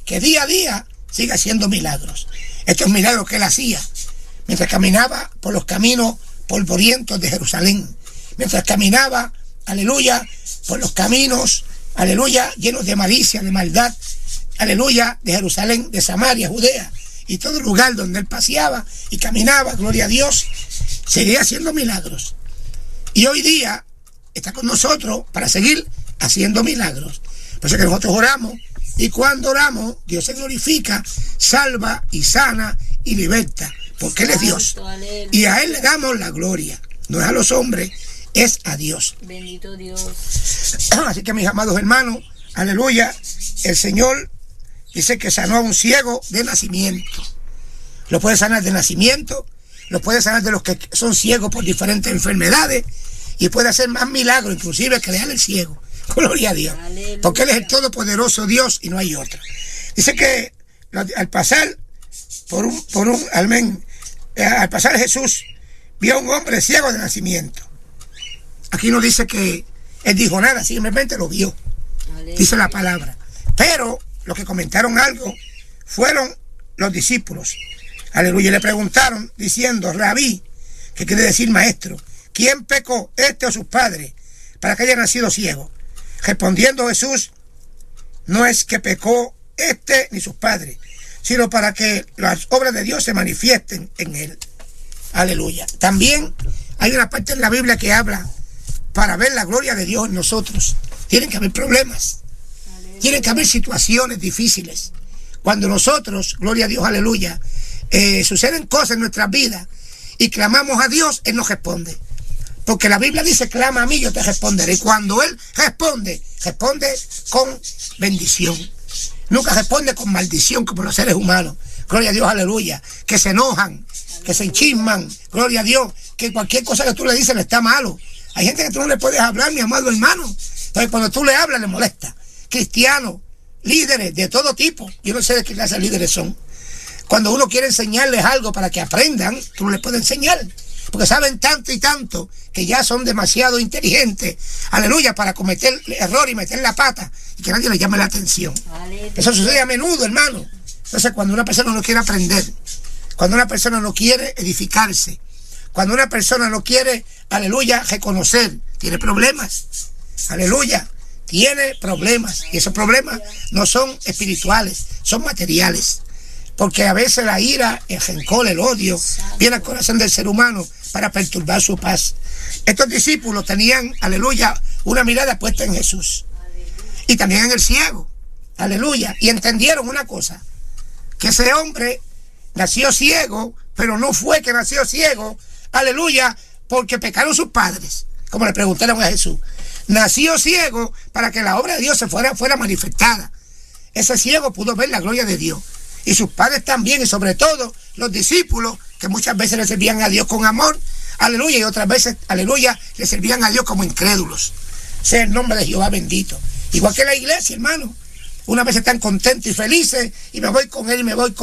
que día a día sigue haciendo milagros. Estos milagros que él hacía mientras caminaba por los caminos polvorientos de Jerusalén, mientras caminaba, aleluya, por los caminos, aleluya, llenos de malicia, de maldad, aleluya, de Jerusalén, de Samaria, Judea, y todo lugar donde él paseaba y caminaba, gloria a Dios, seguía haciendo milagros. Y hoy día está con nosotros para seguir haciendo milagros. Por eso que nosotros oramos, y cuando oramos, Dios se glorifica, salva y sana y liberta, porque Él es Dios. Y a Él le damos la gloria. No es a los hombres, es a Dios. Bendito Dios. Así que, mis amados hermanos, aleluya, el Señor dice que sanó a un ciego de nacimiento. Lo puede sanar de nacimiento, lo puede sanar de los que son ciegos por diferentes enfermedades, y puede hacer más milagros, inclusive crear el ciego. Gloria a Dios. Aleluya. Porque Él es el todopoderoso Dios y no hay otro. Dice que al pasar al pasar Jesús vio a un hombre ciego de nacimiento. Aquí no dice que Él dijo nada, simplemente lo vio. Aleluya. Dice la palabra. Pero los que comentaron algo fueron los discípulos. Aleluya. Le preguntaron diciendo, Rabí, que quiere decir maestro, ¿quién pecó, este o sus padres, para que haya nacido ciego? Respondiendo Jesús, no es que pecó este ni sus padres, sino para que las obras de Dios se manifiesten en él. Aleluya. También hay una parte en la Biblia que habla para ver la gloria de Dios en nosotros. Tienen que haber problemas. Aleluya. Tienen que haber situaciones difíciles. Cuando nosotros, gloria a Dios, aleluya, suceden cosas en nuestras vidas y clamamos a Dios, Él nos responde. Porque la Biblia dice, clama a mí, yo te responderé. Y cuando Él responde, responde con bendición. Nunca responde con maldición como los seres humanos. Gloria a Dios, aleluya. Que se enojan, que se enchisman. Gloria a Dios. Que cualquier cosa que tú le dices le está malo. Hay gente que tú no le puedes hablar, mi amado hermano. Entonces cuando tú le hablas, le molesta. Cristianos, líderes de todo tipo. Yo no sé de qué clase de líderes son. Cuando uno quiere enseñarles algo para que aprendan, tú no les puedes enseñar. Porque saben tanto y tanto que ya son demasiado inteligentes, aleluya, para cometer error y meter la pata y que nadie les llame la atención. Aleluya. Eso sucede a menudo, hermano. Entonces, cuando una persona no quiere aprender, cuando una persona no quiere edificarse, cuando una persona no quiere, aleluya, reconocer, tiene problemas. Aleluya, tiene problemas. Y esos problemas no son espirituales, son materiales. Porque a veces la ira, el rencor, el odio viene al corazón del ser humano para perturbar su paz. Estos discípulos tenían, aleluya, una mirada puesta en Jesús. Y también en el ciego, aleluya. Y entendieron una cosa, que ese hombre nació ciego, pero no fue que nació ciego, aleluya, porque pecaron sus padres, como le preguntaron a Jesús. Nació ciego para que la obra de Dios fuera manifestada. Ese ciego pudo ver la gloria de Dios. Y sus padres también, y sobre todo los discípulos, que muchas veces le servían a Dios con amor, aleluya, y otras veces, aleluya, le servían a Dios como incrédulos. Sea el nombre de Jehová bendito. Igual que la iglesia, hermano. Una vez están contentos y felices, y me voy con él,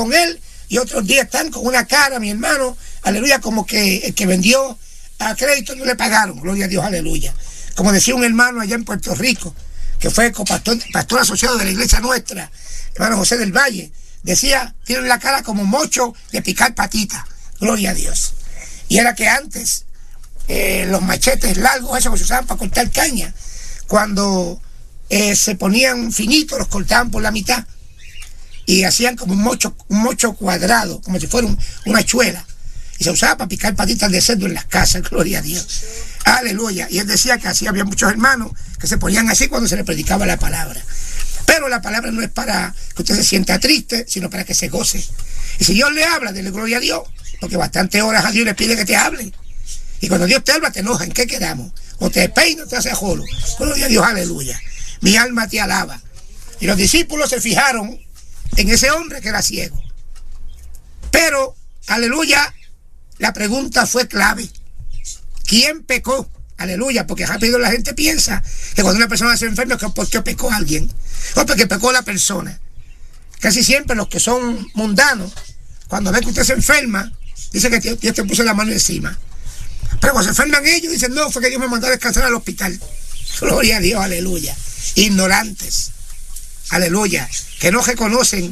y otros días están con una cara, mi hermano, aleluya, como que el que vendió a crédito no le pagaron, gloria a Dios, aleluya. Como decía un hermano allá en Puerto Rico, que fue pastor asociado de la iglesia nuestra, hermano José del Valle, decía, tienen la cara como mocho de picar patita. Gloria a Dios. Y era que antes, los machetes largos, esos que se usaban para cortar caña, cuando se ponían finitos, los cortaban por la mitad y hacían como un mocho cuadrado, como si fuera una hachuela. Y se usaba para picar patitas de cerdo en las casas. Gloria a Dios. Aleluya. Y él decía que así había muchos hermanos que se ponían así cuando se les predicaba la palabra. Pero la palabra no es para que usted se sienta triste, sino para que se goce. Y si Dios le habla, dele gloria a Dios, porque bastantes horas a Dios le pide que te hable. Y cuando Dios te habla, te enoja. ¿En qué quedamos? O te peina o te hace jolo. Gloria a Dios, aleluya. Mi alma te alaba. Y los discípulos se fijaron en ese hombre que era ciego. Pero, aleluya, la pregunta fue clave. ¿Quién pecó? Aleluya, porque rápido la gente piensa que cuando una persona se enferma es porque pecó a alguien o porque pecó la persona. Casi siempre los que son mundanos, cuando ven que usted se enferma, dicen que Dios te puso la mano encima. Pero cuando se enferman ellos, dicen, no, fue que Dios me mandó a descansar al hospital. Gloria a Dios, aleluya. Ignorantes, aleluya, que no reconocen